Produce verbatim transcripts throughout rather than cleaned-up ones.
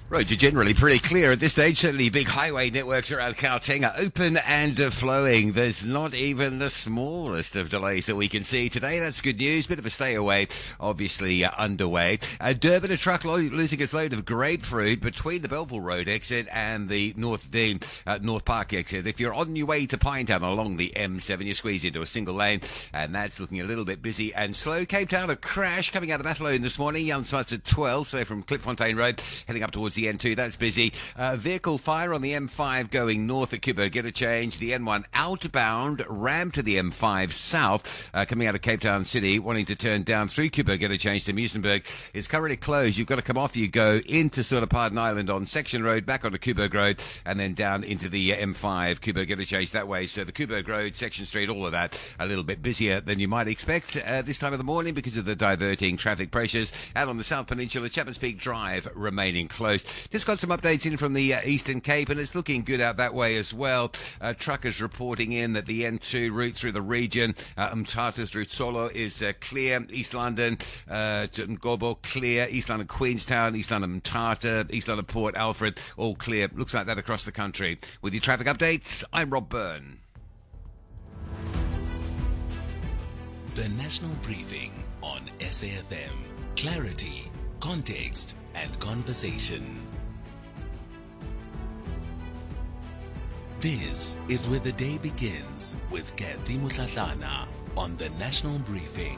Roads are generally pretty clear at this stage. Certainly big highway networks around Gauteng are open and uh, flowing. There's not even the smallest of delays that we can see today. That's good news. Bit of a stay away, obviously uh, underway. Uh, Durban, a truck lo- losing its load of grapefruit between the Belleville Road exit and the North Dean, uh, North Park exit. If you're on your way to Pinetown along the M seven, you squeeze into a single lane, and that's looking a little bit busy and slow. Cape Town, a crash coming out of Athlone this morning. Jan Smuts at twelve, so from Klipfontein Road, heading up towards the N two, that's busy. Uh, vehicle fire on the M five going north at Kubo, get a change. The N one outbound, ram to the M five south, uh, coming out of Cape Town City, wanting to turn down through Kubo, get a change to Muizenberg. It's currently closed. You've got to come off, you go into sort of Pardon Island on Section Road, back onto Kubo Road, and then down into the uh, M five, Kubo, get a change that way. So the Kubo Road, Section Street, all of that, a little bit busier than you might expect uh, this time of the morning because of the diverting traffic pressures. Out on the South Peninsula, Chapman's Peak Drive remaining closed. Just got some updates in from the uh, Eastern Cape, and it's looking good out that way as well. Uh, truckers reporting in that the N two route through the region, uh, Umtata through Solo is uh, clear. East London, uh, to Ngobo, clear. East London, Queenstown, East London, Umtata, East London, Port Alfred, all clear. Looks like that across the country. With your traffic updates, I'm Rob Byrne. The National Briefing on S A F M. Clarity, context, and conversation. This is where the day begins with Kathy Mutlatlana on the National Briefing.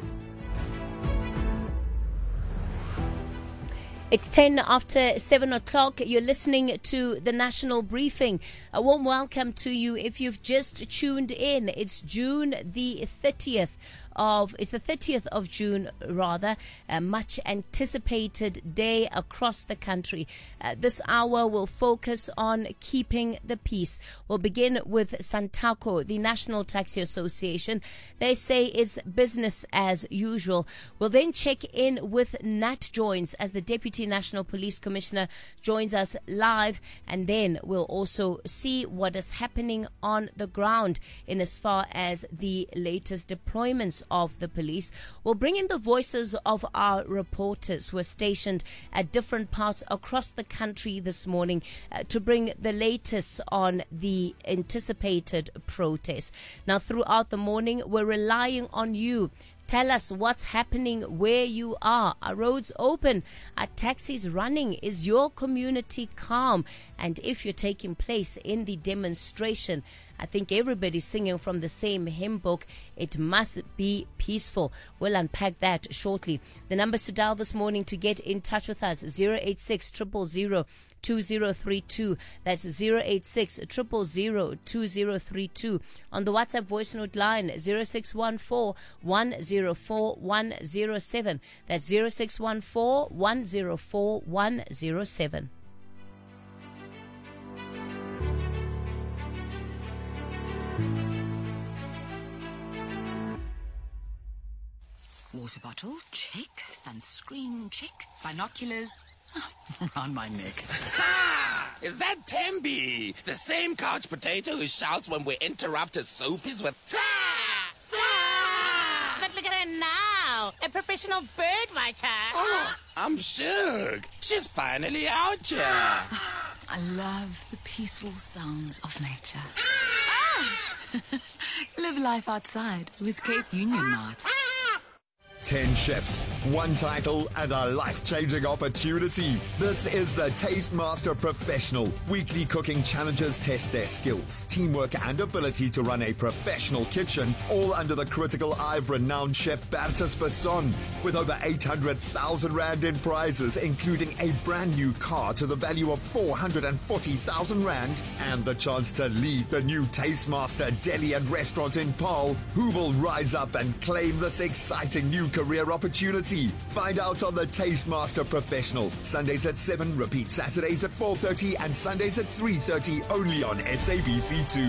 It's ten after seven o'clock. You're listening to the National Briefing. A warm welcome to you if you've just tuned in. It's June the thirtieth. Of, it's the thirtieth of June, rather, a much anticipated day across the country. Uh, this hour will focus on keeping the peace. We'll begin with Santaco, the National Taxi Association. They say it's business as usual. We'll then check in with Nat Joins as the Deputy National Police Commissioner joins us live, and then we'll also see what is happening on the ground in as far as the latest deployments of the police. We'll bring in the voices of our reporters who are stationed at different parts across the country this morning uh, to bring the latest on the anticipated protest. Now, throughout the morning, we're relying on you. Tell us what's happening where you are. Are roads open? Are taxis running? Is your community calm? And if you're taking place in the demonstration, I think everybody's singing from the same hymn book. It must be peaceful. We'll unpack that shortly. The numbers to dial this morning to get in touch with us, zero eight six, zero zero zero, two zero three two. That's zero eight six, zero zero zero, two zero three two. On the WhatsApp voice note line, zero six one four, one zero four, one zero seven. That's zero six one four, one zero four, one zero seven. Water bottle, check. Sunscreen, check. Binoculars, around my neck. Ha! Is that Tembi? The same couch potato who shouts when we interrupt his soapies with ta! Ta! But look at her now, a professional bird watcher. Oh, I'm shook. She's finally out here. I love the peaceful sounds of nature. Ah! Live life outside with Cape Union Mart. Ten chefs, one title, and a life-changing opportunity. This is the Taste Master Professional. Weekly cooking challenges test their skills, teamwork, and ability to run a professional kitchen, all under the critical eye of renowned chef Bertus Besson. With over eight hundred thousand rand in prizes, including a brand new car to the value of four hundred forty thousand rand, and the chance to lead the new Taste Master Deli and Restaurant in Paarl, who will rise up and claim this exciting new career opportunity. Find out on the Taste Master Professional. Sundays at seven, repeat Saturdays at four thirty and Sundays at three thirty, only on S A B C two.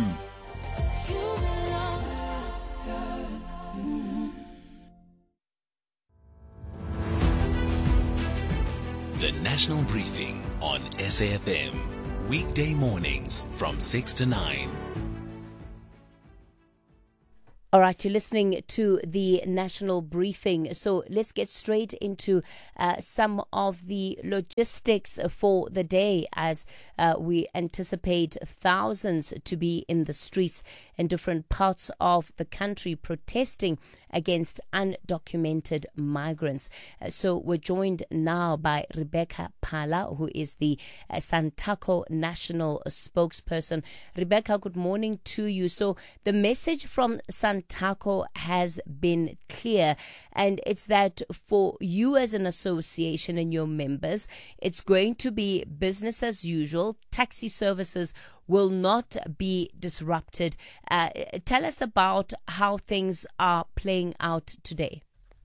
The National Briefing on S A F M. Weekday mornings from six to nine. All right, you're listening to the National Briefing. So let's get straight into uh, some of the logistics for the day as uh, we anticipate thousands to be in the streets in different parts of the country protesting against undocumented migrants. Uh, so we're joined now by Rebecca Phala, who is the uh, Santaco national spokesperson. Rebecca, good morning to you. So the message from Santaco has been clear, and it's that for you as an association and your members, it's going to be business as usual. Taxi services will not be disrupted. Uh, tell us about how things are playing out today.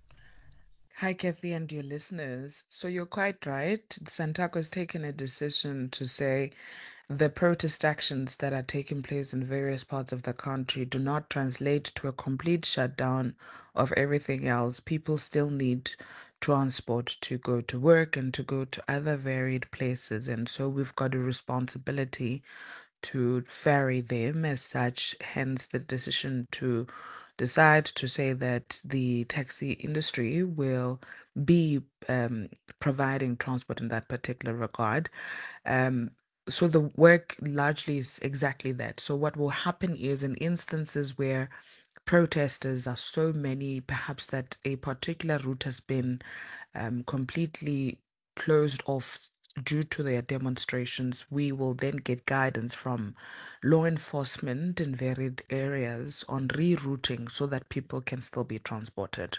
Hi, Kathy, and your listeners. So you're quite right. Santaco has taken a decision to say the protest actions that are taking place in various parts of the country do not translate to a complete shutdown of everything else. People still need transport to go to work and to go to other varied places. And so we've got a responsibility to ferry them as such, hence the decision to decide to say that the taxi industry will be um, providing transport in that particular regard. Um, so the work largely is exactly that. So what will happen is in instances where protesters are so many, perhaps that a particular route has been um, completely closed off due to their demonstrations, we will then get guidance from law enforcement in varied areas on rerouting so that people can still be transported.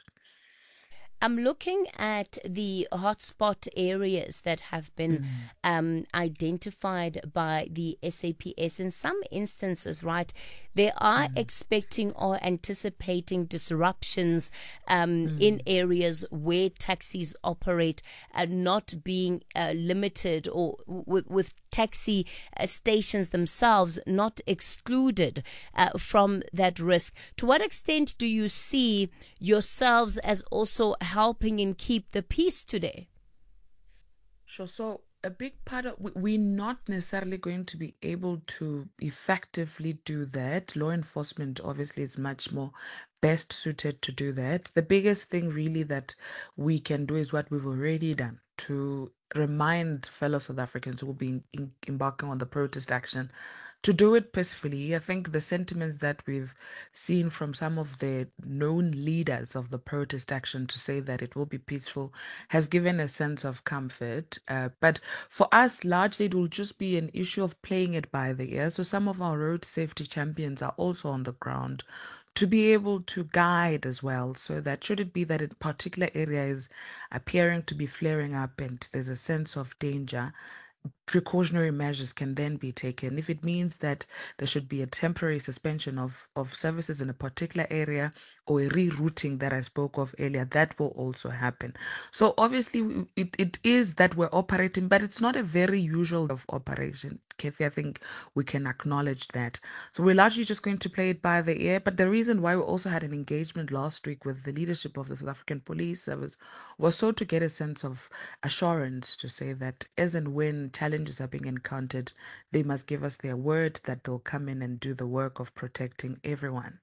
I'm looking at the hotspot areas that have been mm. um, identified by the S A P S. In some instances, right, they are mm. expecting or anticipating disruptions um, mm. in areas where taxis operate, uh, not being uh, limited or w- with taxi uh, stations themselves not excluded uh, from that risk. To what extent do you see yourselves as also helping in keep the peace today? Sure. So a big part of, we're not necessarily going to be able to effectively do that. Law enforcement obviously is much more best suited to do that. The biggest thing really that we can do is what we've already done, to remind fellow South Africans who will be in, embarking on the protest action to do it peacefully. I think the sentiments that we've seen from some of the known leaders of the protest action to say that it will be peaceful has given a sense of comfort. Uh, but for us, largely, it will just be an issue of playing it by the ear. So some of our road safety champions are also on the ground to be able to guide as well, so that should it be that a particular area is appearing to be flaring up and there's a sense of danger, precautionary measures can then be taken. If it means that there should be a temporary suspension of, of services in a particular area or a rerouting that I spoke of earlier, that will also happen. So obviously it, it is that we're operating, but it's not a very usual of operation. Kathy, I think we can acknowledge that. So we're largely just going to play it by the ear. But the reason why we also had an engagement last week with the leadership of the South African Police Service was so to get a sense of assurance to say that as and when challenges are being encountered, they must give us their word that they'll come in and do the work of protecting everyone.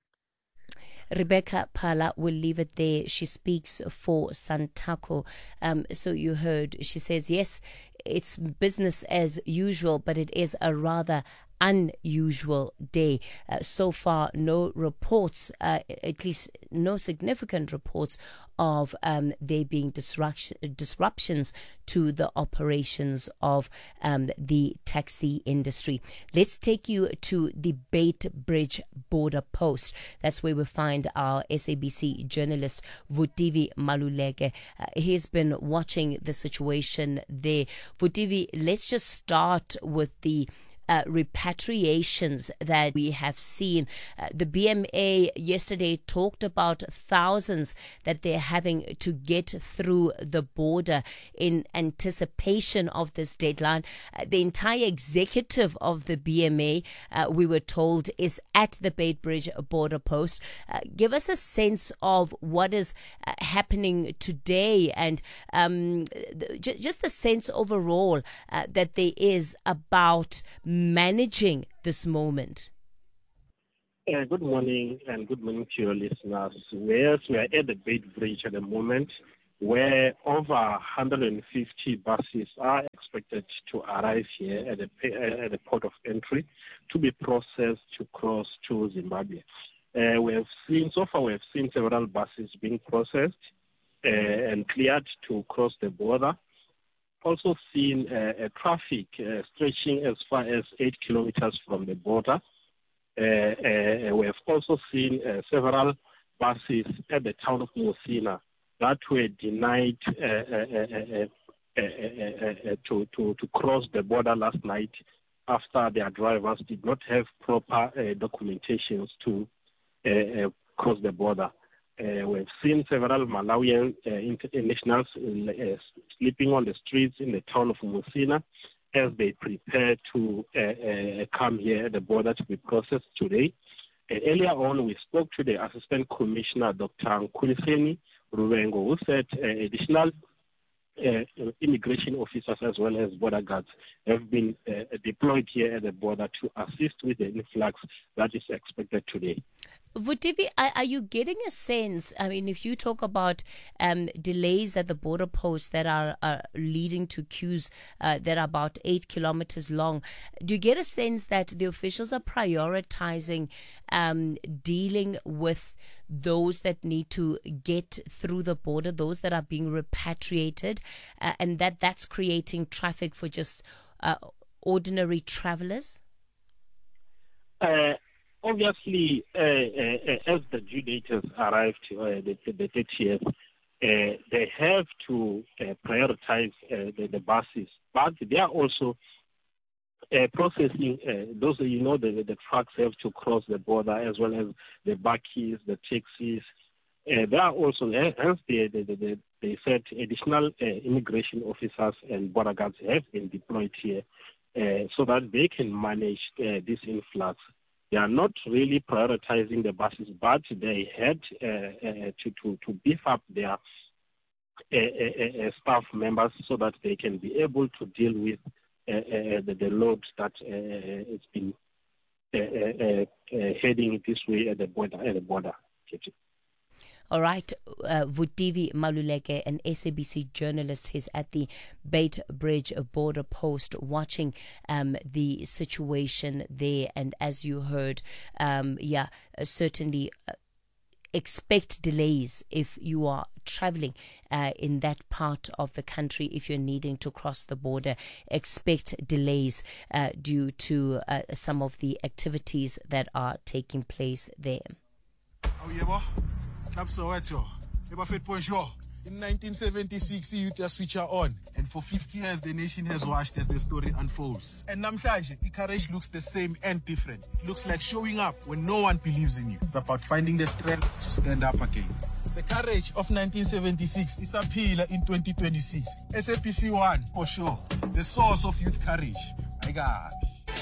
Rebecca Phala will leave it there. She speaks for Santaco. Um, so you heard, she says, yes, it's business as usual, but it is a rather unusual day. Uh, so far, no reports, uh, at least no significant reports of um, there being disruption, disruptions to the operations of um, the taxi industry. Let's take you to the Beitbridge border post. That's where we find our S A B C journalist Vutivi Maluleke. Uh, he's been watching the situation there. Vutivi, let's just start with the Uh, repatriations that we have seen. Uh, the B M A yesterday talked about thousands that they're having to get through the border in anticipation of this deadline. Uh, the entire executive of the B M A, uh, we were told, is at the Beitbridge border post. Uh, give us a sense of what is uh, happening today and um, th- just the sense overall uh, that there is about managing this moment. Uh, good morning and good morning to your listeners. Yes, we are at the Bait Bridge at the moment where over one hundred fifty buses are expected to arrive here at the, uh, at the port of entry to be processed to cross to Zimbabwe. Uh, we have seen, so far we have seen several buses being processed uh, and cleared to cross the border. Also seen uh, a traffic uh, stretching as far as eight kilometers from the border. Uh, uh, we have also seen uh, several buses at the town of Musina that were denied uh, uh, uh, uh, uh, uh, to, to, to cross the border last night after their drivers did not have proper uh, documentations to uh, uh, cross the border. Uh, we've seen several Malawian uh, internationals uh, sleeping on the streets in the town of Musina as they prepare to uh, uh, come here at the border to be processed today. Uh, earlier on, we spoke to the Assistant Commissioner, Doctor Nkuliseni Ruwengo, who said uh, additional uh, immigration officers as well as border guards have been uh, deployed here at the border to assist with the influx that is expected today. Vutivi, are, are you getting a sense, I mean, if you talk about um, delays at the border posts that are, are leading to queues uh, that are about eight kilometers long, do you get a sense that the officials are prioritizing um, dealing with those that need to get through the border, those that are being repatriated, uh, and that that's creating traffic for just uh, ordinary travelers? Uh, Obviously, uh, uh, as the due date has arrived, uh, the, the thirtieth, uh, they have to uh, prioritize uh, the, the buses, but they are also uh, processing uh, those, you know, the, the trucks have to cross the border as well as the bakkies, the taxis. Uh, they are also, hence they, they, they, they said additional uh, immigration officers and border guards have been deployed here uh, so that they can manage uh, this influx. They are not really prioritizing the buses, but they had uh, uh, to, to, to beef up their uh, uh, uh, staff members so that they can be able to deal with uh, uh, the, the load that uh, has been uh, uh, uh, heading this way at the border. At the border. All right, uh, Vutivi Maluleke, an S A B C journalist, is at the Bait Bridge border post watching um, the situation there. And as you heard, um, yeah, uh, certainly uh, expect delays if you are traveling uh, in that part of the country. If you're needing to cross the border, expect delays uh, due to uh, some of the activities that are taking place there. Oh, yeah, in nineteen seventy-six, you just switch her on. And for fifty years, the nation has watched as the story unfolds. And namhlanje, Icarage looks the same and different. It looks like showing up when no one believes in you. It's about finding the strength to stand up again. The courage of nineteen seventy-six is a pillar in twenty twenty-six. S A P C one, for sure. The source of youth courage. My God.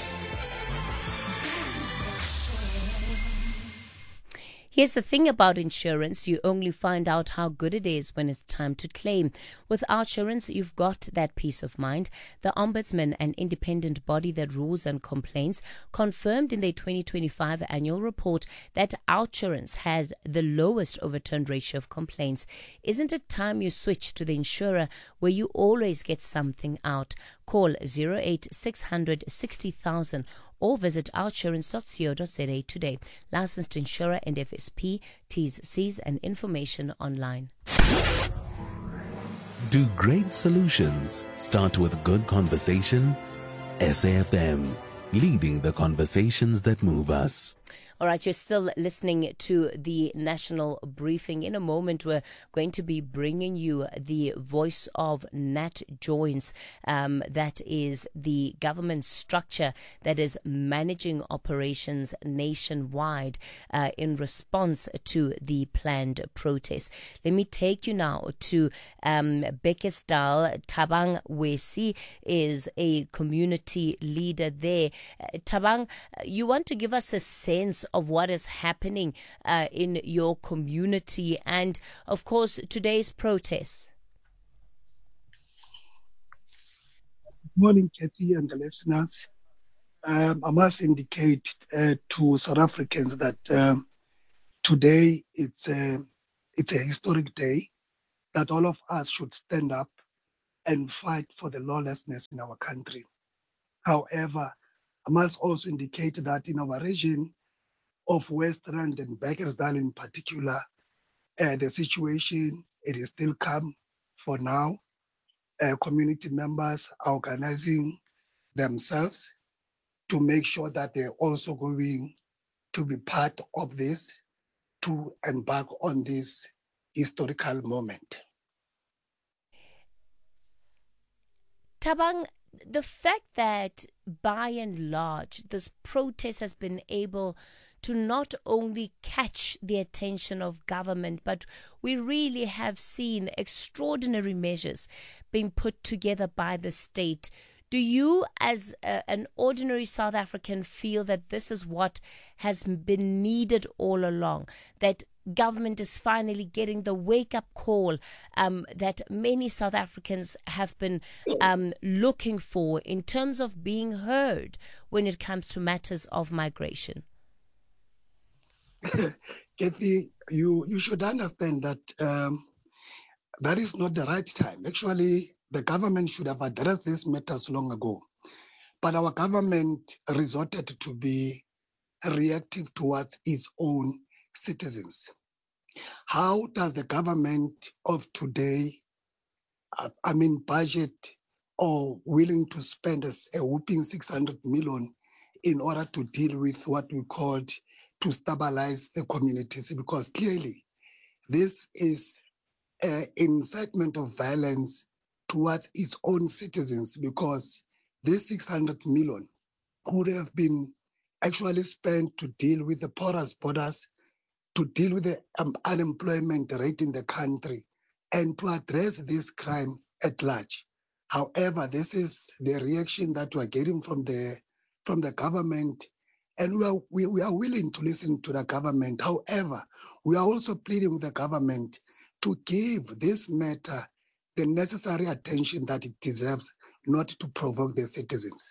Here's the thing about insurance. You only find out how good it is when it's time to claim. With OUTsurance, you've got that peace of mind. The Ombudsman, an independent body that rules on complaints, confirmed in their twenty twenty-five annual report that OUTsurance has the lowest overturned ratio of complaints. Isn't it time you switch to the insurer where you always get something out? Call zero eight six hundred sixty thousand or visit outsurance dot co dot za today. Licensed insurer and F S P, T's, C's and information online. Do great solutions start with good conversation? S A F M, leading the conversations that move us. All right, you're still listening to the National Briefing. In a moment, we're going to be bringing you the voice of Nat Joins. Um, that is the government structure that is managing operations nationwide uh, in response to the planned protests. Let me take you now to um, Bekesdal. Tabang Wesi is a community leader there. Uh, Tabang, you want to give us a sense of what is happening uh, in your community and, of course, today's protests. Good morning, Kathy and the listeners. um, I must indicate uh, to South Africans that um, today it's a, it's a historic day, that all of us should stand up and fight for the lawlessness in our country. However, I must also indicate that in our region of West Rand and Bekkersdal in particular, uh, the situation, it is still calm for now. Uh, community members are organizing themselves to make sure that they're also going to be part of this, to embark on this historical moment. Thabang, the fact that by and large this protest has been able to not only catch the attention of government, but we really have seen extraordinary measures being put together by the state. Do you, as a, an ordinary South African, feel that this is what has been needed all along, that government is finally getting the wake-up call um, that many South Africans have been um, looking for in terms of being heard when it comes to matters of migration? Kathy, you, you should understand that um, that is not the right time. Actually, the government should have addressed these matters long ago. But our government resorted to be reactive towards its own citizens. How does the government of today, uh, I mean, budget or willing to spend a, a whooping six hundred million in order to deal with what we called to stabilize the communities? Because clearly this is an incitement of violence towards its own citizens, because this six hundred million could have been actually spent to deal with the porous borders, to deal with the um, unemployment rate in the country, and to address this crime at large. However, this is the reaction that we are getting from the from the government, and we are we, we are willing to listen to the government. However, we are also pleading with the government to give this matter the necessary attention that it deserves, not to provoke the citizens.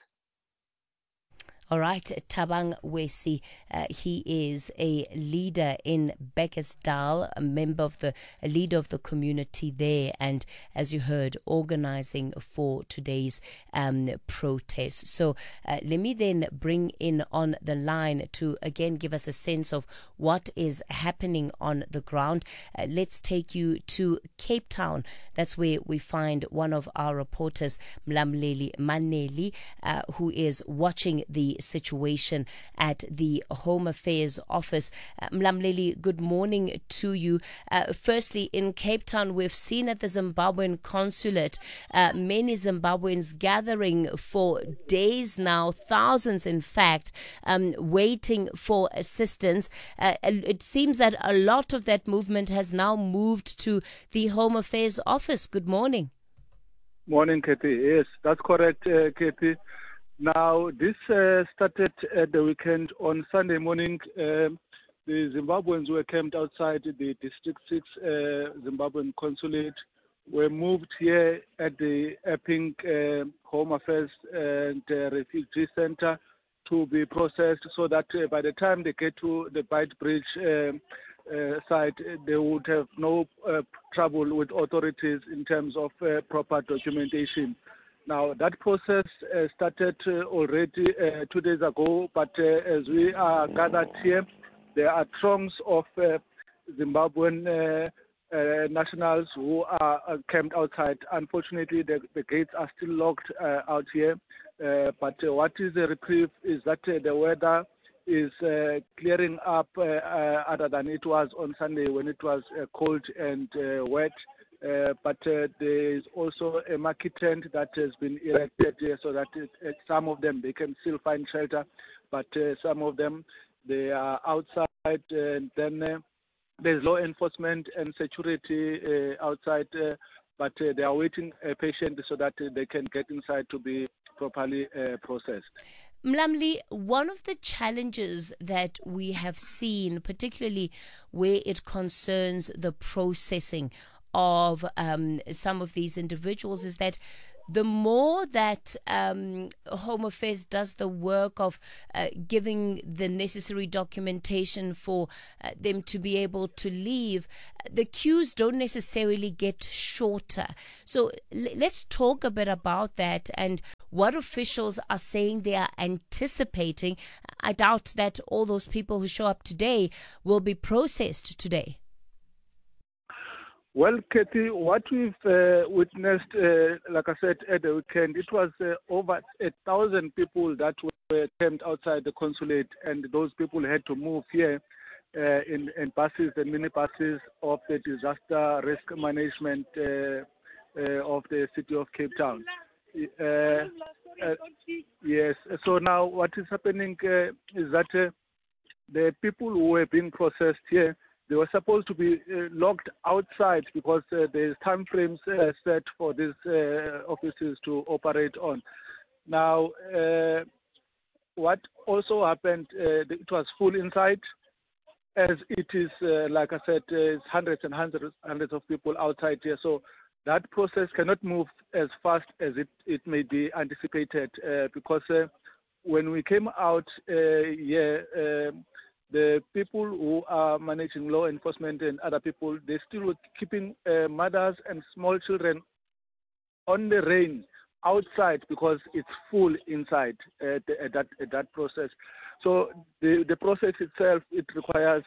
All right, Thabang Wesi, uh, he is a leader in Bekkersdal, a member of the, a leader of the community there, and as you heard, organizing for today's um, protest. So uh, let me then bring in on the line to again give us a sense of what is happening on the ground. Uh, let's take you to Cape Town. That's where we find one of our reporters, Mlamleli Maneli, uh, who is watching the situation at the Home Affairs Office. Uh, Mlamleli, good morning to you. Uh, firstly, in Cape Town, we've seen at the Zimbabwean consulate uh, many Zimbabweans gathering for days now, thousands in fact, um, waiting for assistance. Uh, it seems that a lot of that movement has now moved to the Home Affairs Office. Good morning. Morning, Katie. Yes, that's correct, uh, Katie. Now, this uh, started at the weekend. On Sunday morning, uh, the Zimbabweans were camped outside the District six uh, Zimbabwean consulate, were moved here at the Epping uh, Home Affairs and uh, Refugee Center to be processed, so that uh, by the time they get to the Beitbridge uh, uh, site, they would have no uh, trouble with authorities in terms of uh, proper documentation. Now, that process uh, started uh, already uh, two days ago, but uh, as we are gathered here, there are throngs of uh, Zimbabwean uh, uh, nationals who are uh, camped outside. Unfortunately, the, the gates are still locked uh, out here, uh, but uh, what is a reprieve is that uh, the weather is uh, clearing up uh, uh, other than it was on Sunday when it was uh, cold and uh, wet. Uh, but uh, there is also a market tent that has been erected here, so that it, it, some of them, they can still find shelter, but uh, some of them, they are outside, and then uh, there's law enforcement and security uh, outside, uh, but uh, they are waiting uh, patiently so that uh, they can get inside to be properly uh, processed. Mlamli, one of the challenges that we have seen, particularly where it concerns the processing of um, some of these individuals, is that the more that um, Home Affairs does the work of uh, giving the necessary documentation for uh, them to be able to leave, the queues don't necessarily get shorter. So l- let's talk a bit about that and what officials are saying they are anticipating. I doubt that all those people who show up today will be processed today. Well, Katie, what we've uh, witnessed, uh, like I said, at the weekend, it was uh, over a thousand people that were camped outside the consulate, and those people had to move here uh, in, in buses and minibuses of the disaster risk management uh, uh, of the city of Cape Town. Uh, uh, yes, so now what is happening uh, is that uh, the people who were being processed here, they were supposed to be uh, locked outside because uh, there's time frames uh, set for these uh, offices to operate on. Now, uh, what also happened, uh, it was full inside, as it is, uh, like I said, uh, it's hundreds and hundreds, hundreds of people outside here. So that process cannot move as fast as it, it may be anticipated uh, because uh, when we came out uh, here, uh, the people who are managing law enforcement and other people, they still were keeping uh, mothers and small children on the rain outside because it's full inside uh, the, uh, that uh, that process. So the, the process itself, it requires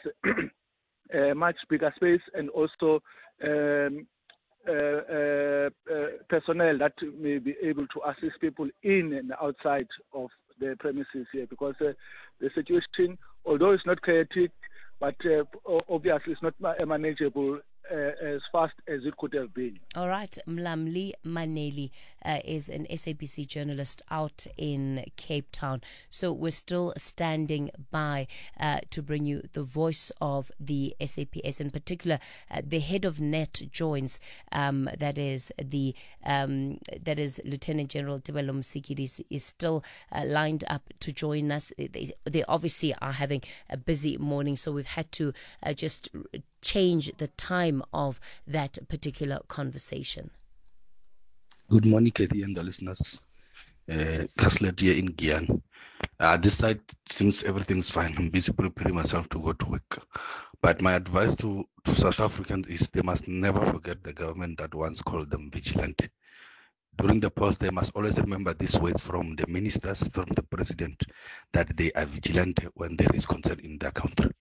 a much bigger space and also um, uh, uh, uh, personnel that may be able to assist people in and outside of the premises here because uh, the situation, although it's not chaotic, but uh, obviously it's not manageable uh, as fast as it could have been. All right. Mlamli Maneli uh, is an S A B C journalist out in Cape Town. So we're still standing by uh, to bring you the voice of the S A P S, in particular uh, the head of Net Joins, um, that is the um, that is Lieutenant General Tebelo Msikiri is, is still uh, lined up to join us. They, they obviously are having a busy morning, so we've had to uh, just change the time of that particular conversation. Good morning, Katie and the listeners. Uh, Kaslet here in Gyan. Uh, this side seems everything's fine. I'm busy preparing myself to go to work. But my advice to, to South Africans is they must never forget the government that once called them vigilant. During the pause, they must always remember these words from the ministers, from the president, that they are vigilant when there is concern in their country.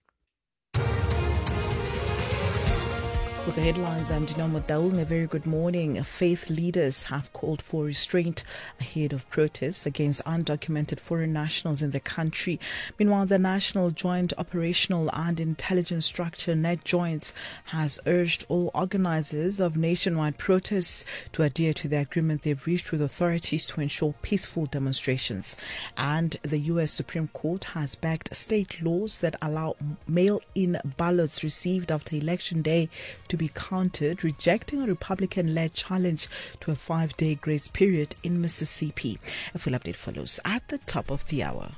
With the headlines, I'm Dinamo Daung. A very good morning. Faith leaders have called for restraint ahead of protests against undocumented foreign nationals in the country. Meanwhile, the National Joint Operational and Intelligence Structure, Net Joints, has urged all organizers of nationwide protests to adhere to the agreement they've reached with authorities to ensure peaceful demonstrations. And the U S Supreme Court has backed state laws that allow mail-in ballots received after Election Day to be counted, rejecting a Republican-led challenge to a five-day grace period in Mississippi. A full update follows at the top of the hour.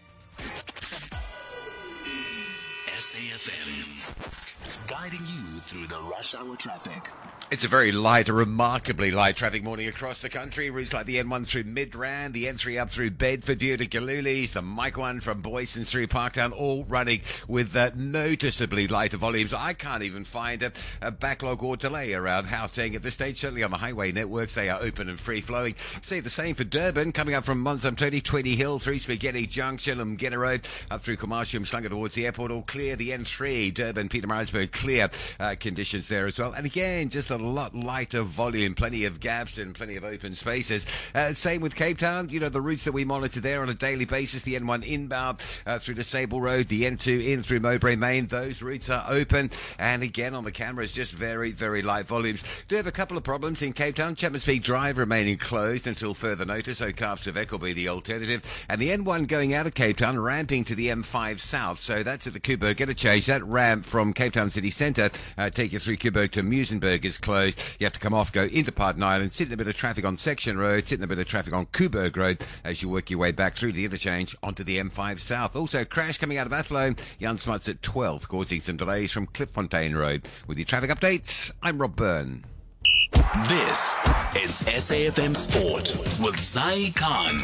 S A F M, guiding you through the rush hour traffic. It's a very light, a remarkably light traffic morning across the country. Routes like the N one through Midrand, the N three up through Bedford due to Galulis, the Mike one from Boyson through Parktown, all running with uh, noticeably lighter volumes. I can't even find a, a backlog or delay around Gauteng at this stage. Certainly on the highway networks, they are open and free-flowing. Say the same for Durban, coming up from Monzamtoti, Twenty Hill, through Spaghetti Junction, Umgena Road, up through Commercium, slung towards the airport, all clear. The N three, Durban, Pietermaritzburg, clear uh, conditions there as well. And again, just a lot lighter volume, plenty of gaps and plenty of open spaces. Uh, same with Cape Town. You know, the routes that we monitor there on a daily basis, the N one inbound uh, through the Sable Road, the N two in through Mowbray Main, those routes are open. And again, on the cameras, just very, very light volumes. Do have a couple of problems in Cape Town. Chapman's Peak Drive remaining closed until further notice. O'Karpsevek will be the alternative. And the N one going out of Cape Town, ramping to the M five South. So that's at the Kuburg interchange. That ramp from Cape Town City Centre, uh, take you through Kuburg to Muizenberg is closed. You have to come off, go into Parton Island, sit in a bit of traffic on Section Road, sit in a bit of traffic on Kuburg Road as you work your way back through the interchange onto the M five South. Also, crash coming out of Athlone, Jan Smuts at twelfth, causing some delays from Klipfontein Road. With your traffic updates, I'm Rob Byrne. This is S A F M Sport with Zai Khan.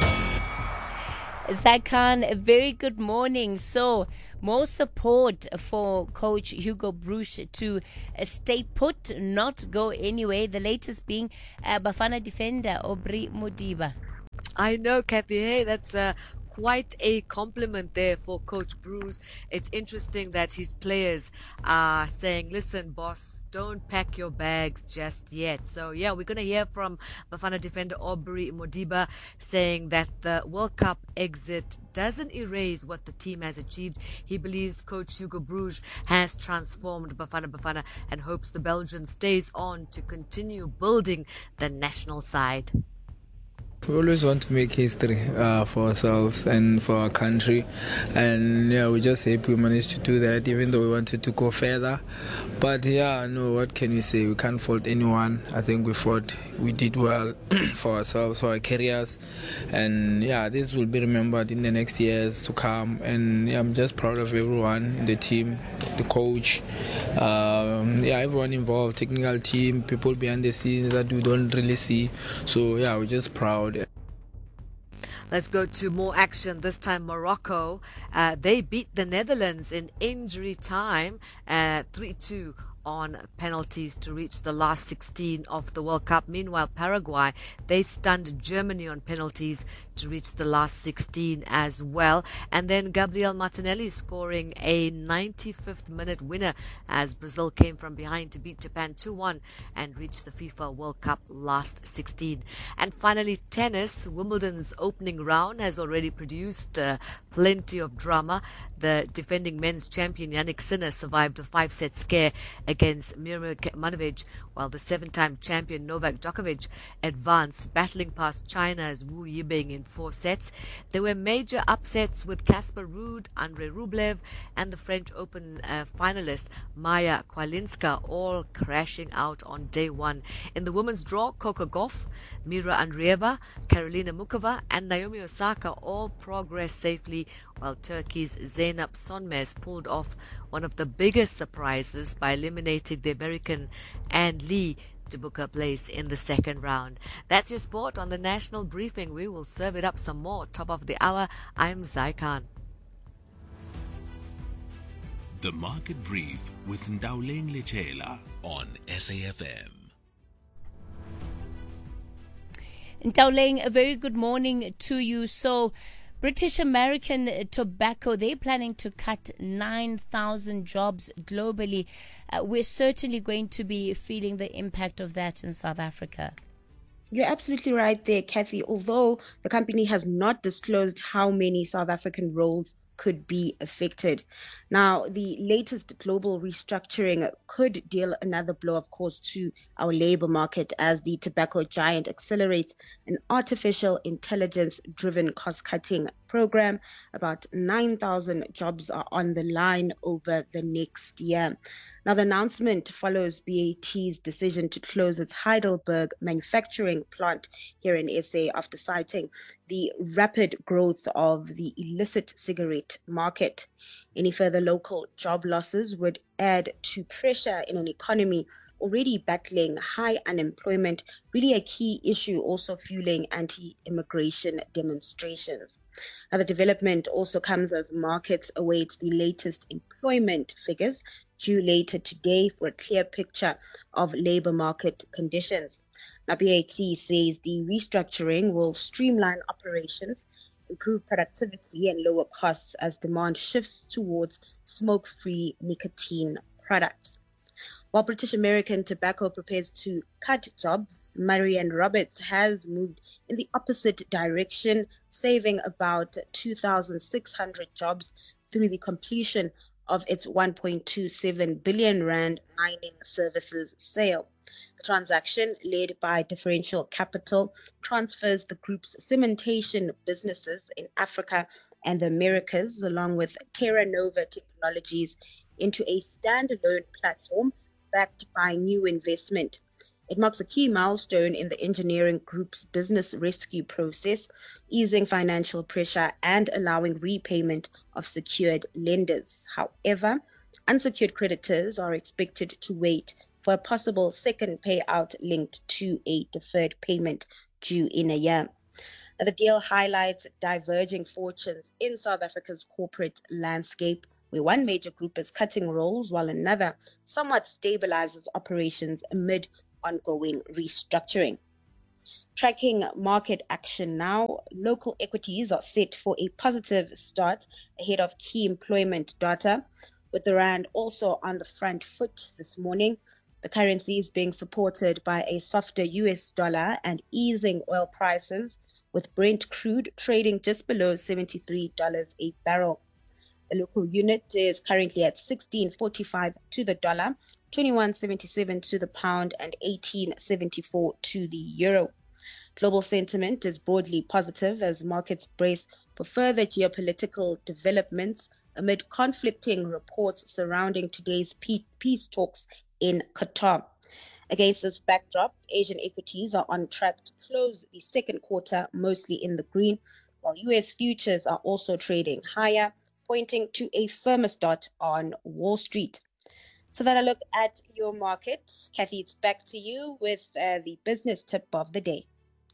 Zai Khan, a very good morning. So, more support for coach Hugo Broos to uh, stay put, not go anywhere. The latest being uh, Bafana defender Aubrey Modiba. I know, Kathy. Hey, that's uh, quite a compliment there for Coach Broos. It's interesting that his players are saying, listen, boss, don't pack your bags just yet. So, yeah, we're going to hear from Bafana defender Aubrey Modiba saying that the World Cup exit doesn't erase what the team has achieved. He believes Coach Hugo Broos has transformed Bafana Bafana and hopes the Belgian stays on to continue building the national side. We always want to make history uh, for ourselves and for our country, and yeah, we just hope we managed to do that, even though we wanted to go further. But yeah, no, what can we say? We can't fault anyone. I think we fought, we did well for ourselves, for our careers, and yeah, this will be remembered in the next years to come. And yeah, I'm just proud of everyone in the team, the coach, um, yeah, everyone involved, technical team, people behind the scenes that we don't really see. So yeah, we're just proud. Let's go to more action. This time Morocco. Uh, they beat the Netherlands in injury time, uh, three two on penalties to reach the last sixteen of the World Cup. Meanwhile, Paraguay, they stunned Germany on penalties to reach the last sixteen as well. And then Gabriel Martinelli scoring a ninety-fifth minute winner as Brazil came from behind to beat Japan two one and reach the FIFA World Cup last sixteen. And finally, tennis. Wimbledon's opening round has already produced uh, plenty of drama. The defending men's champion Yannick Sinner survived a five-set scare against Mirmir Manovic, while the seven-time champion Novak Djokovic advanced, battling past China's Wu Yibing in four sets. There were major upsets with Casper Ruud, Andrei Rublev, and the French Open uh, finalist Maya Kwalinska all crashing out on day one. In the women's draw, Coco Gauff, Mira Andreeva, Karolina Mukova, and Naomi Osaka all progressed safely, while Turkey's Zeynep Sonmez pulled off one of the biggest surprises by eliminating the American Ann Lee to book a place in the second round. That's your sport on the National Briefing. We will serve it up some more. Top of the hour, I'm Zai Khan. The Market Brief with Ndauleng Lechela on S A F M. Ndauleng, a very good morning to you. So, British American Tobacco, they're planning to cut nine thousand jobs globally. Uh, we're certainly going to be feeling the impact of that in South Africa. You're absolutely right there, Kathy. Although the company has not disclosed how many South African roles could be affected. Now, the latest global restructuring could deal another blow, of course, to our labor market as the tobacco giant accelerates an artificial intelligence-driven cost-cutting program. About nine thousand jobs are on the line over the next year. Now, the announcement follows B A T's decision to close its Heidelberg manufacturing plant here in S A after citing the rapid growth of the illicit cigarette market. Any further local job losses would add to pressure in an economy already battling high unemployment, really a key issue also fueling anti-immigration demonstrations. Now, the development also comes as markets await the latest employment figures due later today for a clear picture of labor market conditions. Now, B A T says the restructuring will streamline operations, improve productivity and lower costs as demand shifts towards smoke-free nicotine products. While British American Tobacco prepares to cut jobs, Marianne Roberts has moved in the opposite direction, saving about two thousand six hundred jobs through the completion of its one point two seven billion rand mining services sale. The transaction, led by Differential Capital, transfers the group's cementation businesses in Africa and the Americas, along with Terra Nova Technologies, into a standalone platform backed by new investment. It marks a key milestone in the engineering group's business rescue process, easing financial pressure and allowing repayment of secured lenders. However, unsecured creditors are expected to wait for a possible second payout linked to a deferred payment due in a year. The deal highlights diverging fortunes in South Africa's corporate landscape, where one major group is cutting roles while another somewhat stabilizes operations amid ongoing restructuring. Tracking market action now, local equities are set for a positive start ahead of key employment data, with the rand also on the front foot this morning. The currency is being supported by a softer U S dollar and easing oil prices, with Brent crude trading just below seventy-three dollars a barrel. The local unit is currently at sixteen forty-five to the dollar, twenty-one seventy-seven to the pound, and eighteen seventy-four to the euro. Global sentiment is broadly positive as markets brace for further geopolitical developments amid conflicting reports surrounding today's peace talks in Qatar. Against this backdrop, Asian equities are on track to close the second quarter mostly in the green, while U S futures are also trading higher, pointing to a firmer start on Wall Street. So that I look at your market. Kathy, it's back to you with uh, the business tip of the day.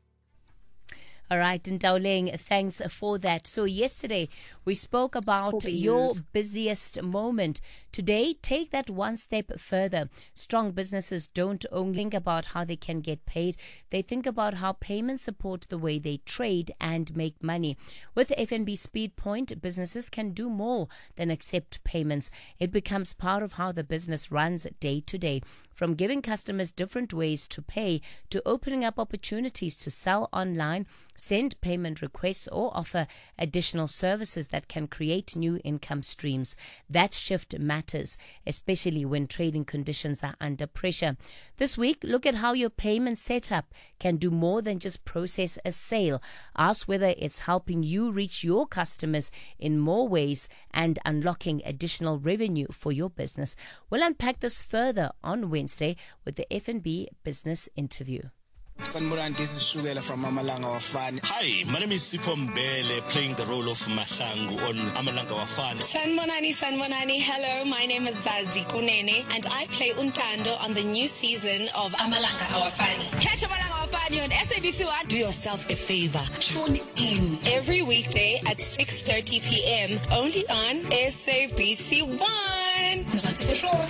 All right, Ndauleng, thanks for that. So yesterday we spoke about your busiest moment. Today, take that one step further. Strong businesses don't only think about how they can get paid, they think about how payments support the way they trade and make money. With F N B Speed Point, businesses can do more than accept payments. It becomes part of how the business runs day to day. From giving customers different ways to pay to opening up opportunities to sell online, send payment requests, or offer additional services that can create new income streams. That shift matters, especially when trading conditions are under pressure. This week, look at how your payment setup can do more than just process a sale. Ask whether it's helping you reach your customers in more ways and unlocking additional revenue for your business. We'll unpack this further on Wednesday with the F N B Business Interview. Sanborani, this is Shugela from Amalanga Wafani. Hi, my name is Sipho Mbele, playing the role of Mahlangu on Amalanga Wafani. Sanborani, Sanborani, hello, my name is Zazi Kunene, and I play Untando on the new season of Amalanga Wafani. Catch Amalanga Wafani on S A B C one. Do yourself a favor, tune in every weekday at six thirty p.m. only on S A B C one. Mzansi the show.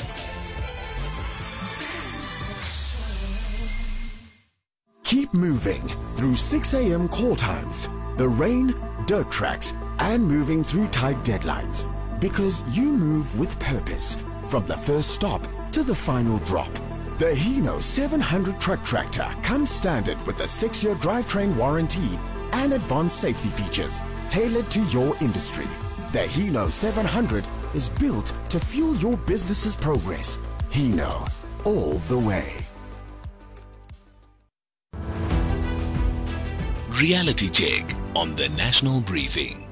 Keep moving through six a.m. call times, the rain, dirt tracks, and moving through tight deadlines. Because you move with purpose, from the first stop to the final drop. The Hino seven hundred truck tractor comes standard with a six-year drivetrain warranty and advanced safety features tailored to your industry. The Hino seven hundred is built to fuel your business's progress. Hino, all the way. Reality check on the National Briefing.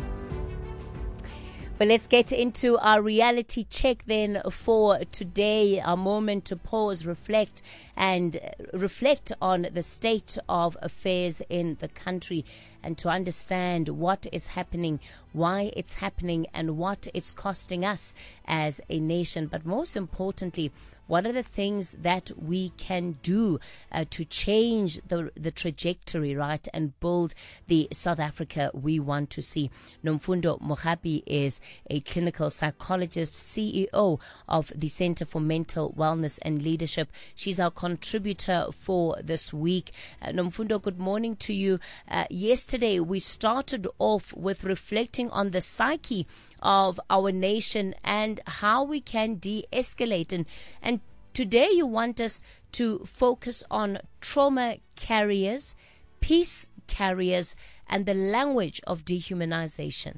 Well, let's get into our reality check then for today. A moment to pause, reflect, and reflect on the state of affairs in the country and to understand what is happening, why it's happening, and what it's costing us as a nation. But most importantly, what are the things that we can do uh, to change the the trajectory, right, and build the South Africa we want to see? Nomfundo Mohapi is a clinical psychologist, C E O of the Center for Mental Wellness and Leadership. She's our contributor for this week. Uh, Nomfundo, good morning to you. Uh, yesterday, we started off with reflecting on the psyche of our nation and how we can de-escalate. And, and today you want us to focus on trauma carriers, peace carriers, and the language of dehumanization.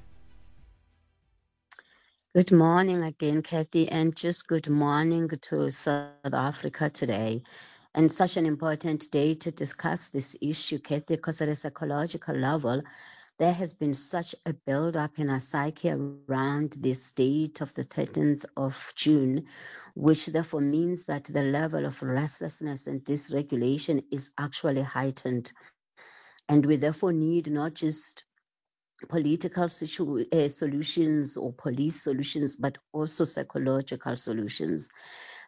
Good morning again, Kathy, and just good morning to South Africa today. And such an important day to discuss this issue, Kathy, because at a psychological level, there has been such a build-up in our psyche around this date of the thirteenth of June, which therefore means that the level of restlessness and dysregulation is actually heightened. And we therefore need not just political situ- uh, solutions or police solutions, but also psychological solutions.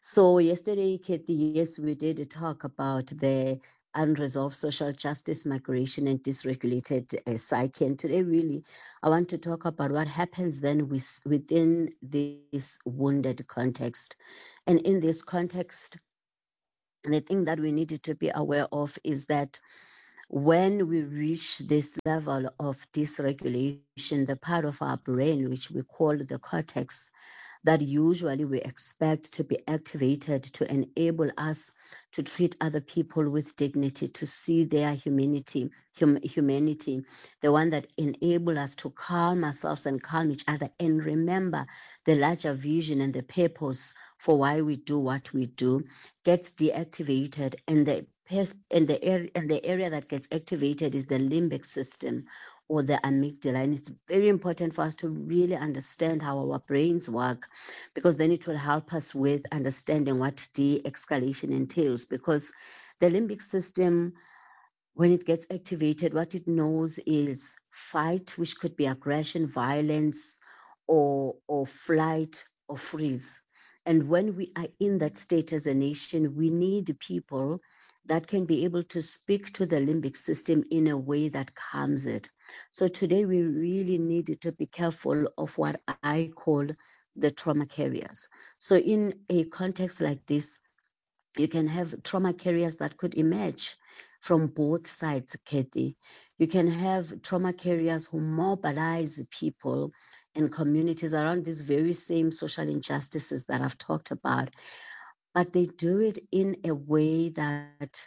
So yesterday, Kathy, yes, we did talk about the unresolved social justice, migration, and dysregulated uh, psyche. And today, really, I want to talk about what happens then with, within this wounded context. And in this context, the thing that we needed to be aware of is that when we reach this level of dysregulation, the part of our brain, which we call the cortex, that usually we expect to be activated to enable us to treat other people with dignity, to see their humanity, hum, humanity, the one that enable us to calm ourselves and calm each other and remember the larger vision and the purpose for why we do what we do, gets deactivated, and the and the area and the area that gets activated is the limbic system, or the amygdala. And it's very important for us to really understand how our brains work, because then it will help us with understanding what de-escalation entails. Because the limbic system, when it gets activated, what it knows is fight, which could be aggression, violence, or, or flight or freeze. And when we are in that state as a nation, we need people that can be able to speak to the limbic system in a way that calms it. So today we really need to be careful of what I call the trauma carriers. So in a context like this, you can have trauma carriers that could emerge from both sides, Kathy. You can have trauma carriers who mobilize people and communities around these very same social injustices that I've talked about. But they do it in a way that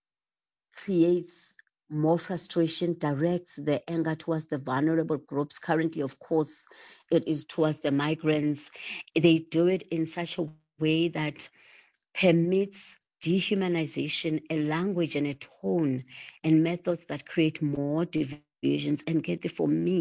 creates more frustration, directs the anger towards the vulnerable groups. Currently, of course, it is towards the migrants. They do it in such a way that permits dehumanization, a language and a tone and methods that create more divisions. And Kathy, for me,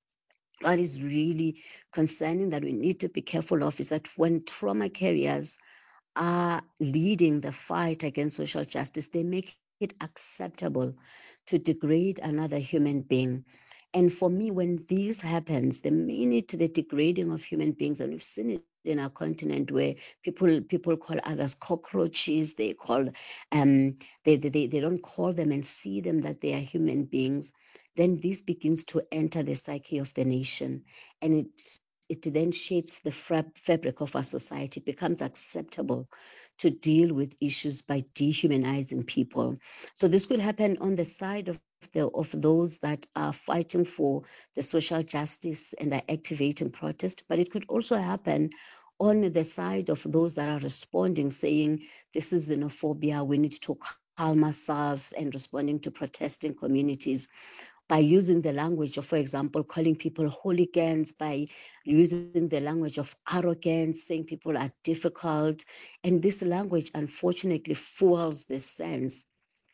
what is really concerning that we need to be careful of is that when trauma carriers are leading the fight against social justice, they make it acceptable to degrade another human being. And for me, when this happens, the minute the degrading of human beings, and we've seen it in our continent where people people call others cockroaches, they call um they, they they don't call them and see them that they are human beings, then this begins to enter the psyche of the nation, and it's it then shapes the fabric of our society. It becomes acceptable to deal with issues by dehumanizing people. So this could happen on the side of the, of those that are fighting for the social justice and are activating protest, but it could also happen on the side of those that are responding, saying this is xenophobia, we need to calm ourselves, and responding to protesting communities by using the language of, for example, calling people hooligans, by using the language of arrogance, saying people are difficult. And this language, unfortunately, fuels this sense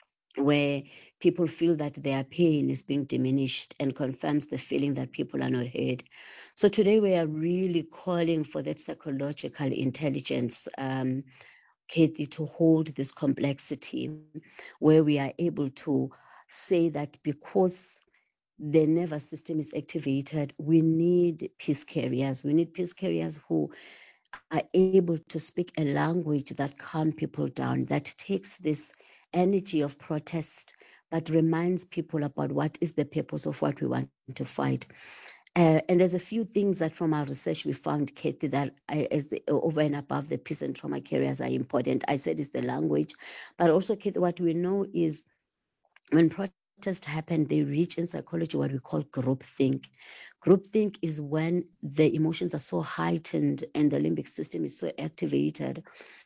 where people feel that their pain is being diminished and confirms the feeling that people are not heard. So today we are really calling for that psychological intelligence, um, Kathy, to hold this complexity, where we are able to say that because the nervous system is activated, we need peace carriers. We need peace carriers who are able to speak a language that calms people down, that takes this energy of protest, but reminds people about what is the purpose of what we want to fight. Uh, and there's a few things that from our research we found, Kathy, that I, as the, over and above the peace and trauma carriers are important. I said it's the language, but also, Kathy, what we know is when protests happen, they reach in psychology what we call groupthink. Groupthink is when the emotions are so heightened and the limbic system is so activated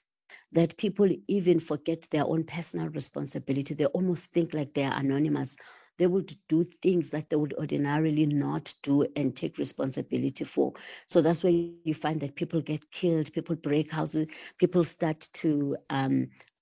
that people even forget their own personal responsibility. They almost think like they are anonymous. They would do things that they would ordinarily not do and take responsibility for. So that's where you find that people get killed, people break houses, people start to um,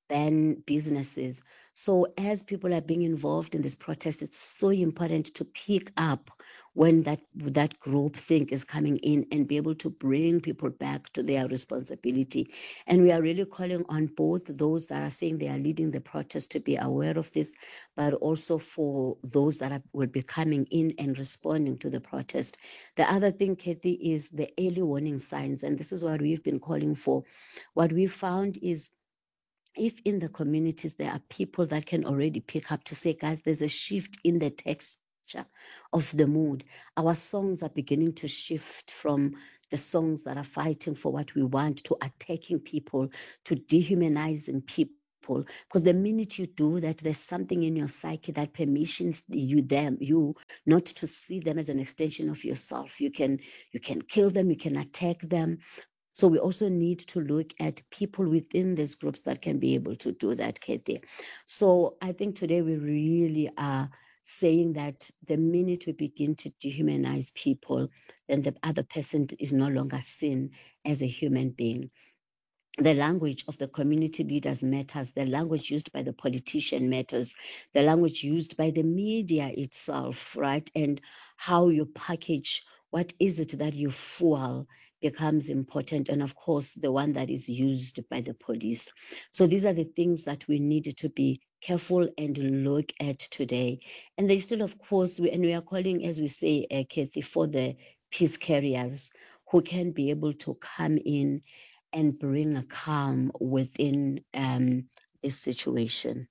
ban businesses. So as people are being involved in this protest, it's so important to pick up when that that group think is coming in and be able to bring people back to their responsibility. And we are really calling on both those that are saying they are leading the protest to be aware of this, but also for those that are, will be coming in and responding to the protest. The other thing, Kathy, is the early warning signs, and this is what we've been calling for. What we found is if in the communities there are people that can already pick up to say, guys, there's a shift in the texture of the mood. Our songs are beginning to shift from the songs that are fighting for what we want to attacking people, to dehumanizing people. Because the minute you do that, there's something in your psyche that permissions you them you not to see them as an extension of yourself. You can you can kill them, you can attack them. So we also need to look at people within these groups that can be able to do that, Kathy. So I think today we really are saying that the minute we begin to dehumanize people, then the other person is no longer seen as a human being. The language of the community leaders matters. The language used by the politician matters. The language used by the media itself, right? And how you package what is it that you fuel becomes important. And of course, the one that is used by the police. So these are the things that we need to be careful and look at today. And they still, of course, we, and we are calling, as we say, uh, Kathy, for the peace carriers who can be able to come in and bring a calm within um, this situation.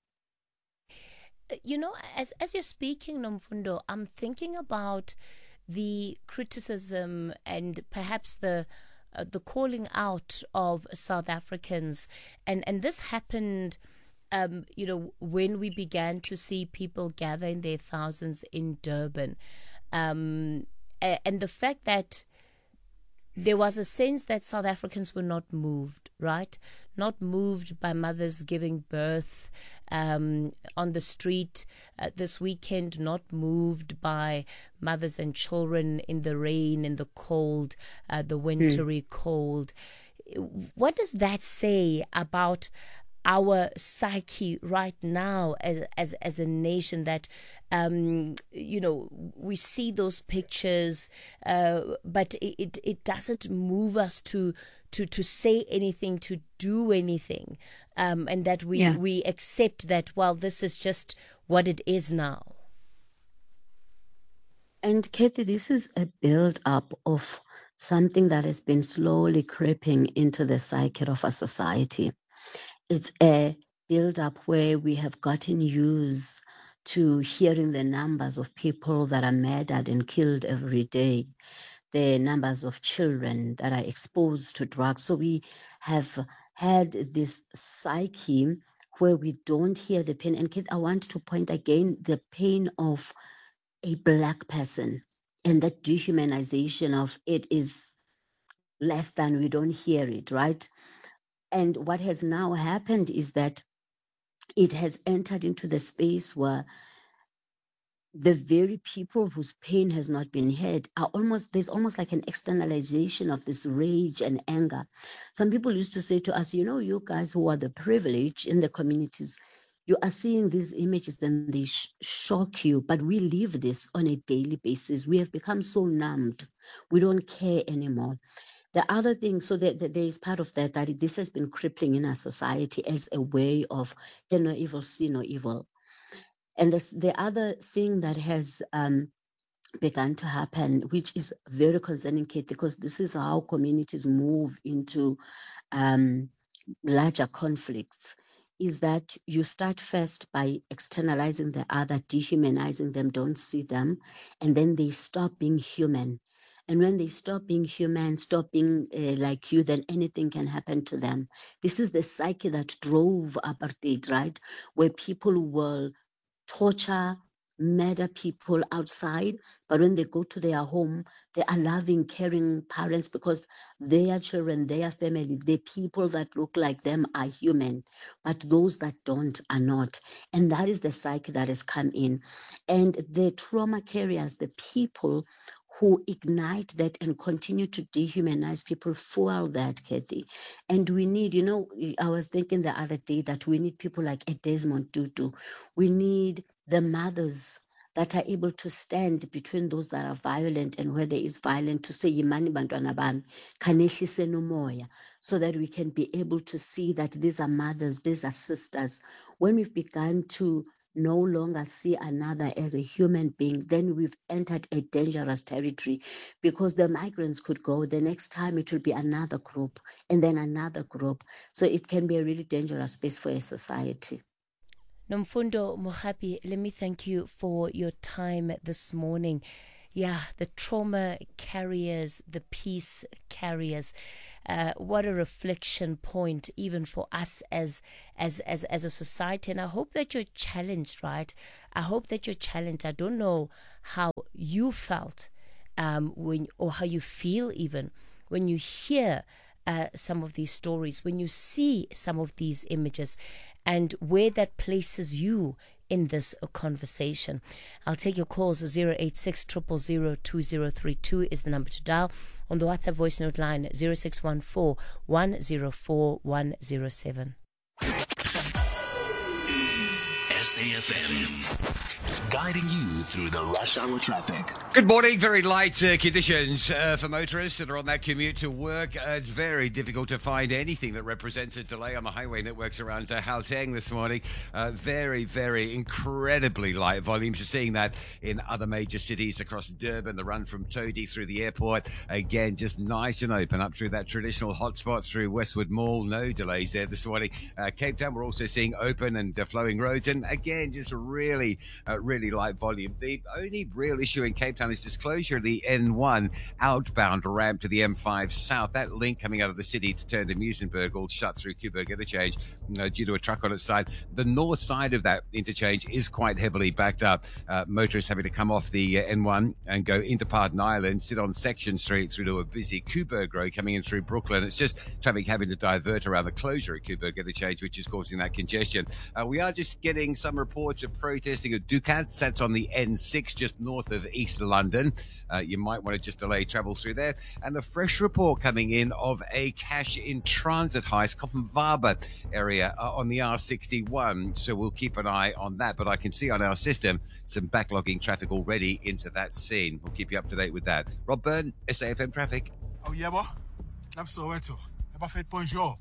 You know, as as you're speaking, Nomfundo, I'm thinking about the criticism and perhaps the uh, the calling out of South Africans, and and this happened, um, you know, when we began to see people gather in their thousands in Durban, um, and the fact that there was a sense that South Africans were not moved, right? Not moved by mothers giving birth um, on the street uh, this weekend, not moved by mothers and children in the rain, in the cold, uh, the wintry mm. cold. What does that say about our psyche right now as as as a nation, that um you know, we see those pictures uh but it it doesn't move us to to to say anything, to do anything, um and that we yeah. we accept that, well, this is just what it is now. And Kathy, this is a build up of something that has been slowly creeping into the psyche of our society. It's a build-up where we have gotten used to hearing the numbers of people that are murdered and killed every day, the numbers of children that are exposed to drugs. So we have had this psyche where we don't hear the pain. And Keith, I want to point again the pain of a Black person and that dehumanization of it is less than, we don't hear it, right? And what has now happened is that it has entered into the space where the very people whose pain has not been heard are almost, there's almost like an externalization of this rage and anger. Some people used to say to us, you know, you guys who are the privileged in the communities, you are seeing these images and they sh- shock you, but we live this on a daily basis. We have become so numbed. We don't care anymore. The other thing, so that, that there is part of that, that this has been crippling in our society as a way of hear no evil, see no evil. And this, the other thing that has um, begun to happen, which is very concerning, Kate, because this is how communities move into um, larger conflicts, is that you start first by externalizing the other, dehumanizing them, don't see them, and then they stop being human. And when they stop being human, stop being uh, like you, then anything can happen to them. This is the psyche that drove apartheid, right? Where people will torture, murder people outside, but when they go to their home, they are loving, caring parents because their children, their family, the people that look like them are human, but those that don't are not. And that is the psyche that has come in. And the trauma carriers, the people who ignite that and continue to dehumanize people fuel that, Kathy. And we need, you know, I was thinking the other day that we need people like a Desmond Tutu. We need the mothers that are able to stand between those that are violent and where there is violence to say, Yimani bantwana bami, khanehlise nomoya, so that we can be able to see that these are mothers, these are sisters. When we've begun to no longer see another as a human being, then we've entered a dangerous territory, because the migrants could go, the next time it will be another group and then another group. So it can be a really dangerous space for a society. Nomfundo Mohapi, let me thank you for your time this morning. Yeah, the trauma carriers, the peace carriers. Uh, what a reflection point, even for us as as as as a society. And I hope that you're challenged, right? I hope that you're challenged. I don't know how you felt um, when, or how you feel even when you hear uh, some of these stories, when you see some of these images, and where that places you in this conversation. I'll take your calls. Zero eight six triple zero two zero three two is the number to dial. On the WhatsApp voice note line, zero six one four one zero four one zero seven. S A F M, guiding you through the rush hour traffic. Good morning. Very light uh, conditions uh, for motorists that are on that commute to work. Uh, it's very difficult to find anything that represents a delay on the highway networks around uh, Gauteng this morning. Uh, very, very incredibly light volumes. You're seeing that in other major cities across Durban, the run from Todi through the airport. Again, just nice and open up through that traditional hotspot through Westwood Mall. No delays there this morning. Uh, Cape Town, we're also seeing open and uh, flowing roads. And again, just really, uh, really light volume. The only real issue in Cape Town is disclosure of the N one outbound ramp to the M five South. That link coming out of the city to turn to Muizenberg, all shut through Kuiberg interchange uh, due to a truck on its side. The north side of that interchange is quite heavily backed up. Uh, motorists having to come off the uh, N one and go into Pardon Island, sit on Section Street through to a busy Kuiberg Road coming in through Brooklyn. It's just traffic having to divert around the closure at Kuiberg interchange, which is causing that congestion. Uh, we are just getting some reports of protesting at Ducat. That's on the N six just north of East London. Uh, you might want to just delay travel through there. And a fresh report coming in of a cash in transit heist, Koffenwaber area uh, on the R sixty-one. So we'll keep an eye on that. But I can see on our system some backlogging traffic already into that scene. We'll keep you up to date with that. Rob Byrne, S A F M Traffic. Oh, yeah, boy. I'm Soweto. Bonjour.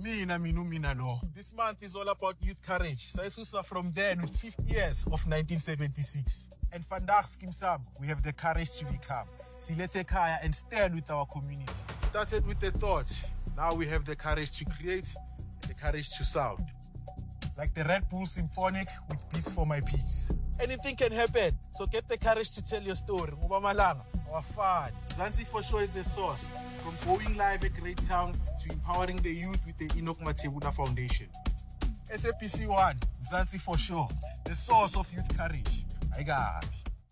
This month is all about youth courage. Saisusa from then with fifty years of nineteen seventy-six. And Vandag Skimsam, we have the courage to become. Silete Kaya and stand with our community. Started with the thought, now we have the courage to create and the courage to sound. Like the Red Bull Symphonic with Beats for My Peeps. Anything can happen, so get the courage to tell your story. Mubamalanga, our fun. Zanzi for sure is the source. From going live at Great Town to empowering the youth with the Enoch Matebuna Foundation. S A P C one, Zanzi for sure, the source of youth courage. I got.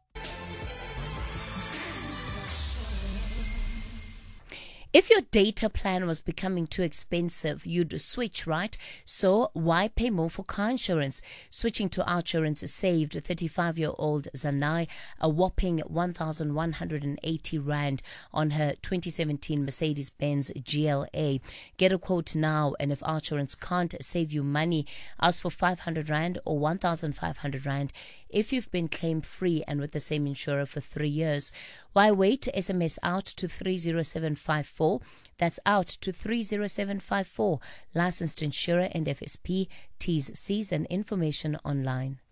If your data plan was becoming too expensive, you'd switch, right? So why pay more for car insurance? Switching to Outsurance saved thirty-five-year-old Zanai a whopping one thousand one hundred eighty rand on her twenty seventeen Mercedes-Benz G L A. Get a quote now, and if Outsurance can't save you money, ask for five hundred rand or one thousand five hundred rand if you've been claim free and with the same insurer for three years. Why wait? S M S out to three zero seven five four. That's out to three zero seven five four. Licensed insurer and F S P. T's, C's and information online.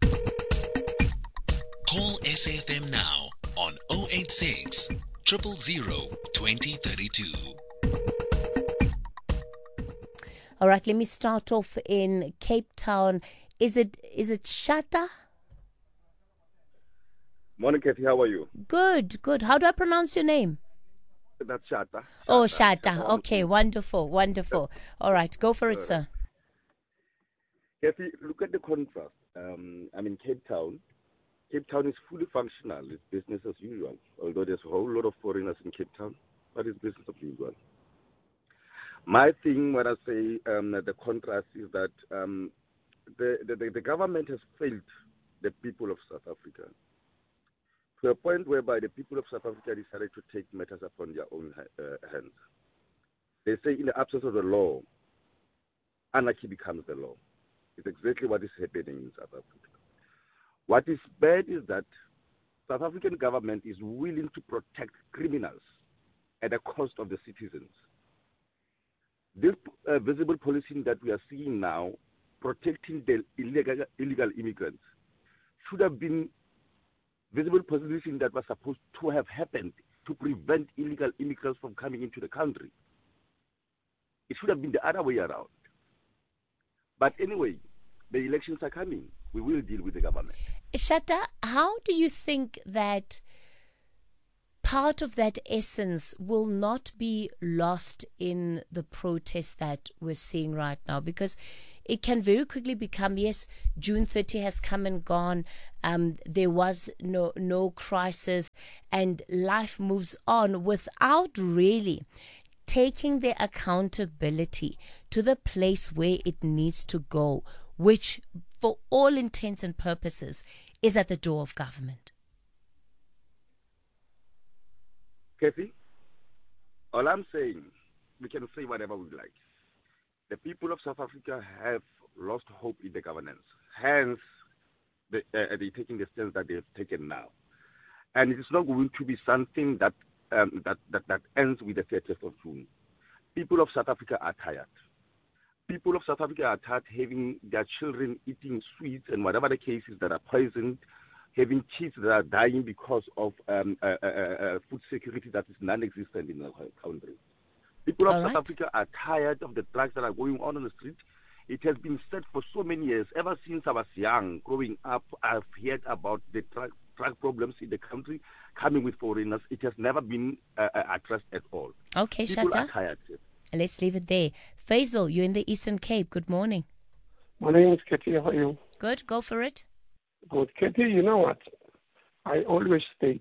Call S A F M now on zero eight six, zero zero zero, two zero three two. All right, let me start off in Cape Town. Is it is it Shata? Morning, Kathy. How are you? Good, good. How do I pronounce your name? That's Shata. Shata. Oh, Shata. Shata. Okay, wonderful, wonderful. All right, go for it, sir. Kathy, look at the contrast. Um, I mean, Cape Town. Cape Town is fully functional. It's business as usual. Although there's a whole lot of foreigners in Cape Town, but it's business as usual. My thing when I say um, the contrast is that um, the, the the government has failed the people of South Africa. to a point whereby the people of South Africa decided to take matters upon their own uh, hands. They say in the absence of the law, anarchy becomes the law. It's exactly what is happening in South Africa. What is bad is that South African government is willing to protect criminals at the cost of the citizens. This uh, visible policing that we are seeing now, protecting the illegal, illegal immigrants, should have been visible policing that was supposed to have happened to prevent illegal immigrants from coming into the country. It should have been the other way around. But anyway, the elections are coming. We will deal with the government. Shatta, how do you think that part of that essence will not be lost in the protest that we're seeing right now? Because it can very quickly become, yes, June thirtieth has come and gone. Um, there was no no crisis, and life moves on without really taking the accountability to the place where it needs to go, which, for all intents and purposes, is at the door of government. Kathy, all I'm saying, we can say whatever we like. The people of South Africa have lost hope in the governance. Hence, the, uh, they're taking the stance that they've taken now. And it is not going to be something that um, that, that, that ends with the thirtieth of June. People of South Africa are tired. People of South Africa are tired having their children eating sweets and whatever the cases that are poisoned, having kids that are dying because of um, uh, uh, uh, food security that is non-existent in our country. People of All South right. Africa are tired of the drugs that are going on on the street. It has been said for so many years, ever since I was young, growing up, I've heard about the drug, drug problems in the country coming with foreigners. It has never been uh, uh, addressed at all. Okay, People Shatta. are tired. Let's leave it there. Faisal, you're in the Eastern Cape. Good morning. My name is Katie. How are you? Good, go for it. Good. Katie, you know what? I always state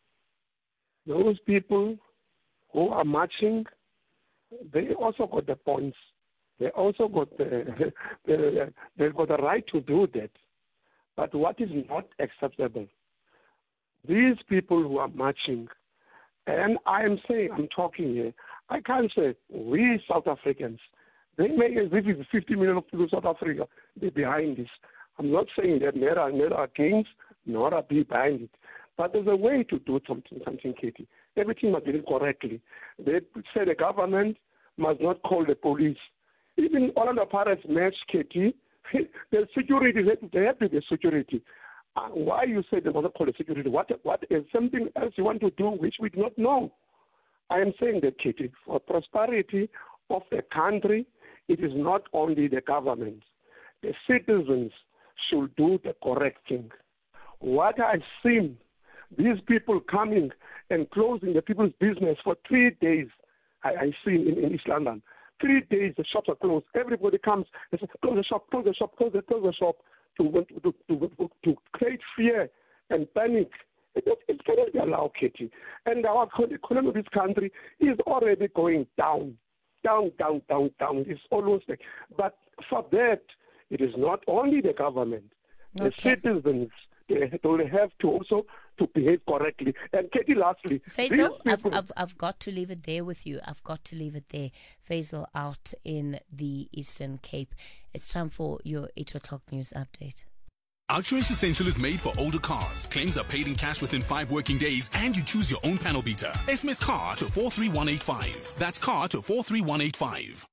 those people who are marching, they also got the points. They also got the, the they've got the right to do that. But what is not acceptable? These people who are marching, and I am saying, I'm talking here, I can't say we South Africans, they make as if it's fifty million of people in South Africa, they're behind this. I'm not saying that neither are, neither are kings, nor are be behind it. But there's a way to do something, something, Katie. Everything must be done correctly. They say the government must not call the police. Even Orlando Pirates match, Katie, the security, they have to be security. Uh, why you say they must not call the security? What, what is something else you want to do which we do not know? I am saying that, Katie, for prosperity of the country, it is not only the government. The citizens should do the correct thing. What I've seen, these people coming and closing the people's business for three days, I, I see in, in East London. Three days, the shops are closed. Everybody comes and says, close the shop, close the shop, close the, close the shop, to, to, to, to, to create fear and panic. It, it cannot be allowed, Katie. And our economy of this country is already going down, down, down, down, down. It's almost like, but for that, it is not only the government, Okay. the citizens, they, they have to also to behave correctly. And Katie, lastly, Faisal, these I've, people- I've, I've got to leave it there with you. I've got to leave it there. Faisal out in the Eastern Cape. It's time for your eight o'clock news update. Outsurance Essential is made for older cars. Claims are paid in cash within five working days, and you choose your own panel beater. S M S CAR to four three one eight five. That's CAR to four three one eight five.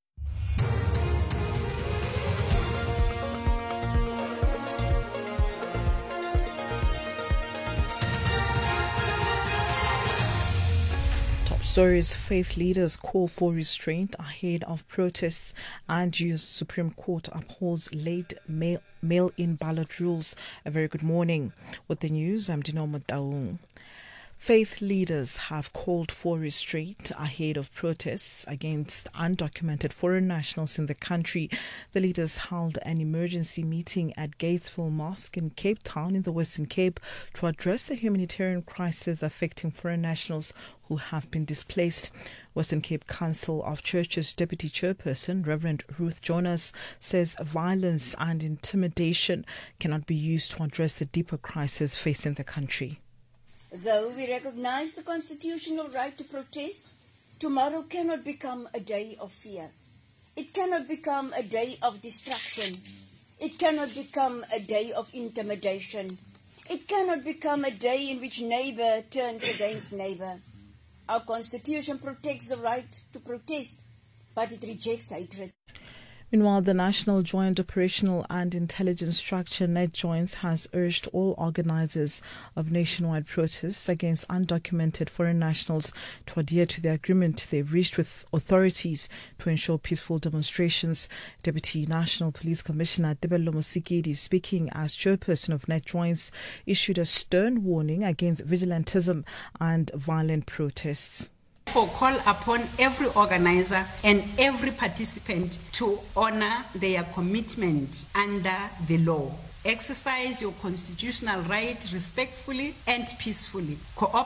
Top stories: faith leaders call for restraint ahead of protests, and U S Supreme Court upholds late mail, mail-in ballot rules. A very good morning. With the news, I'm Dinoma Daung. Faith leaders have called for restraint ahead of protests against undocumented foreign nationals in the country. The leaders held an emergency meeting at Gatesville Mosque in Cape Town in the Western Cape to address the humanitarian crisis affecting foreign nationals who have been displaced. Western Cape Council of Churches Deputy Chairperson Reverend Ruth Jonas says violence and intimidation cannot be used to address the deeper crisis facing the country. Though we recognize the constitutional right to protest, tomorrow cannot become a day of fear. It cannot become a day of destruction. It cannot become a day of intimidation. It cannot become a day in which neighbor turns against neighbor. Our Constitution protects the right to protest, but it rejects hatred. Meanwhile, the National Joint Operational and Intelligence Structure, NetJoins, has urged all organizers of nationwide protests against undocumented foreign nationals to adhere to the agreement they've reached with authorities to ensure peaceful demonstrations. Deputy National Police Commissioner Tebello Mosikedi, speaking as chairperson of NetJoins, issued a stern warning against vigilantism and violent protests. For call upon every organizer and every participant to honor their commitment under the law. Exercise your constitutional right respectfully and peacefully. Cooperate